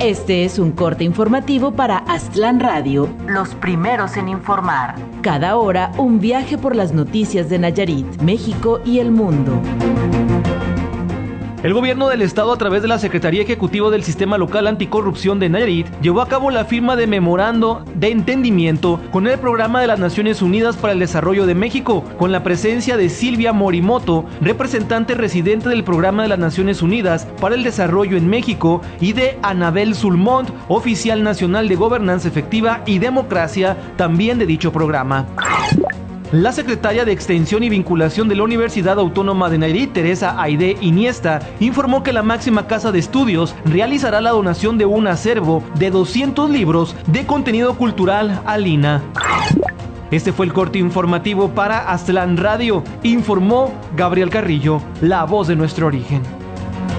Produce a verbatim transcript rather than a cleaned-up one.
Este es un corte informativo para Aztlán Radio, los primeros en informar. Cada hora, un viaje por las noticias de Nayarit, México y el mundo. El gobierno del estado, a través de la Secretaría Ejecutiva del Sistema Local Anticorrupción de Nayarit, llevó a cabo la firma de memorando de entendimiento con el Programa de las Naciones Unidas para el Desarrollo de México, con la presencia de Silvia Morimoto, representante residente del Programa de las Naciones Unidas para el Desarrollo en México, y de Anabel Sulmont, oficial nacional de Gobernanza Efectiva y Democracia, también de dicho programa. La secretaria de Extensión y Vinculación de la Universidad Autónoma de Nayarit, Teresa Aide Iniesta, informó que la máxima casa de estudios realizará la donación de un acervo de doscientos libros de contenido cultural al I N A. Este fue el corte informativo para Aztlán Radio, informó Gabriel Carrillo, la voz de nuestro origen.